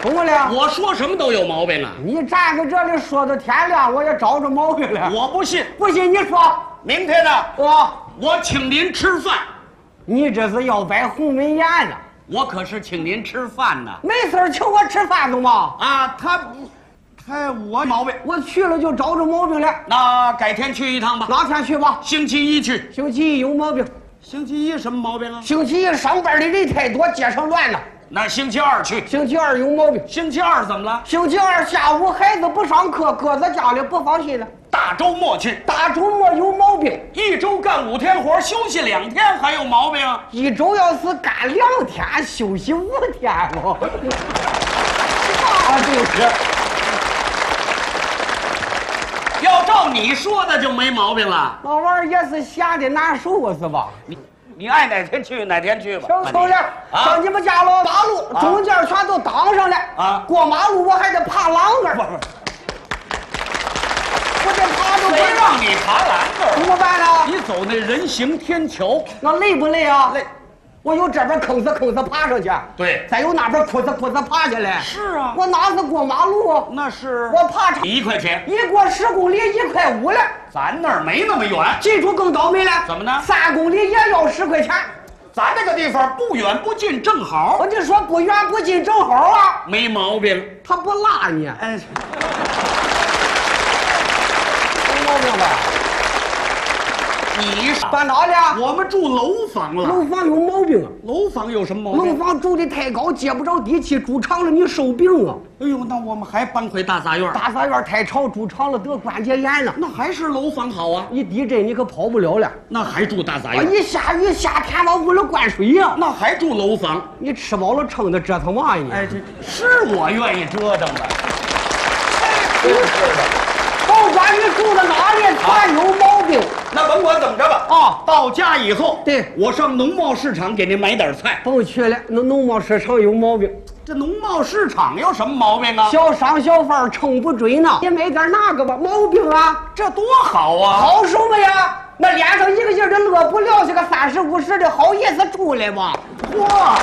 怎么了？ 我说什么都有毛病啊！ 你站在这里说到天亮，我也找着毛病了。 我不信， 不信你说。 明天呢？我请您吃饭。 你这是要摆鸿门宴呢？ 我可是请您吃饭呢。 没事请我吃饭的吗？ 啊，他我毛病， 我去了就找着毛病了。 那改天去一趟吧。 哪天去吧？ 星期一去。 星期一有毛病。 星期一什么毛病啊？ 星期一上班的人太多，街上乱了。 那星期二去。 星期二有毛病。 星期二怎么了？ 星期二下午孩子不上课，搁在家里不放心了。 大周末去。 大周末有毛病。 一周干5天活，休息2天还有毛病？ 一周要是干2天，休息5天哦。那就是。 要照你说的就没毛病了。 那玩意儿也是闲的难受啊，是吧？ 你爱哪天去哪天去吧。 小臭脸，上你们家了，马路中间全都挡上了啊！过马路我还得爬栏杆。不，我得爬着。 谁让你爬栏杆？ 怎么办呢？ 你走那人行天桥， 那累不累啊？ 累。 我有这边坑死爬上去， 对， 再有那边哭死爬下来。 是啊， 我哪是过马路？ 那是我爬 1块钱， 一过10公里1块5了。 咱那儿没那么远。 记住更倒霉了， 怎么呢 ？3公里也要10块钱。 咱这个地方不远不近，正好。 我就说不远不近，正好啊， 没毛病。 他不拉你， 哎， 没毛病吧？ 你搬哪了？ 我们住楼房了。 楼房有毛病啊！ 楼房有什么毛病？ 楼房住的太高，接不着地气，住长了你受病啊！ 哎呦，那我们还搬回大杂院。 大杂院太吵，住长了得关节炎了。 那还是楼房好啊！ 一地震你可跑不了了。 那还住大杂院。 一下雨夏天往屋里灌水呀。 那还住楼房。 你吃饱了撑的折腾嘛呀你？ 哎，这是我愿意折腾的。 真是的。不管你住在哪里，全有毛病。 那甭管怎么着吧，到家以后， 对， 我上农贸市场给您买点菜。 甭去了，那农贸市场有毛病。 这农贸市场有什么毛病啊？ 小商小贩撑不准呢。你买点那个吧，毛病啊， 这多好啊！ 好什么呀？那脸上一个劲儿的乐不了，些个30、50的，好意思出来吗？ 哇，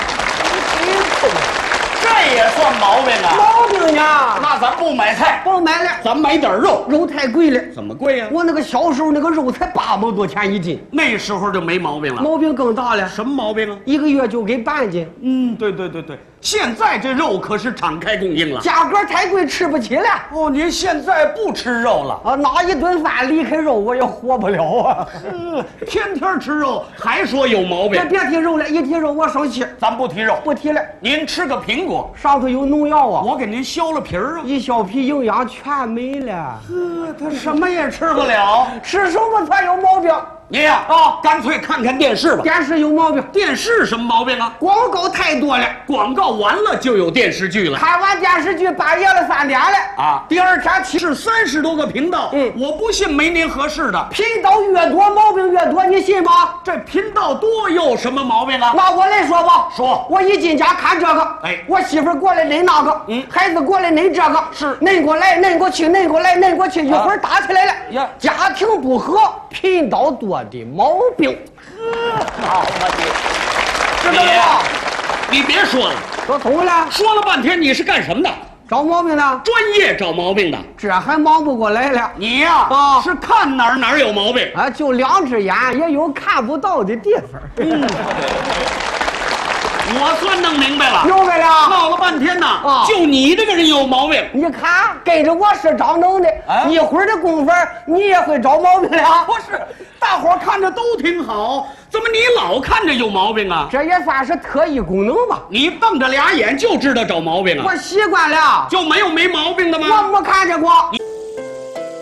这也算毛病啊？ 毛病呢？ 那咱不买菜， 甭买了， 咱买点肉。 肉太贵了。 怎么贵呀？ 我那个小时候那个肉才8毛多钱1斤， 那时候就没毛病了。 毛病更大了。 什么毛病啊 ？1个月就给半斤。 对，现在这肉可是敞开供应了， 价格太贵，吃不起了。 哦，您现在不吃肉了啊？哪一顿饭离开肉我也活不了啊！ 天天吃肉还说有毛病？ 别提肉了，一提肉我生气。 咱不提肉， 不提了。 您吃个苹果， 上头有农药啊！ 我给您削了皮儿啊， 一削皮营养全没了。 他什么也吃不了， 吃什么才有毛病？ 您呀干脆看看电视吧。 电视有毛病。 电视什么毛病啊？ 广告太多了， 广告完了就有电视剧了。 看完电视剧半夜了3点了啊！ 第二天是30多个频道，我不信没您合适的。 频道越多毛病越多，你信吗？ 这频道多有什么毛病啊？ 那我来说吧， 说， 我一进家看这个，我媳妇过来恁那个，孩子过来恁这个， 是恁过来恁过去，恁过来恁过去，一会儿打起来了呀，家庭不和，频道多的毛病。 好嘛知道吗？ 你别说了， 说懂了。 说了半天你是干什么的？ 找毛病的。 专业找毛病的。 这还忙不过来了。 你呀是看哪儿有毛病啊？就2只眼，也有看不到的地方。 我算弄明白了， 明白了。 闹了半天呢，就你这个人有毛病。 你看，跟着我是长能的，一会儿的功夫你也会找毛病了。 不是，大伙儿看着都挺好，怎么你老看着有毛病啊？ 这也算是特异功能吧。 你瞪着俩眼就知道找毛病啊？ 我习惯了。 就没毛病的吗？ 我没看见过。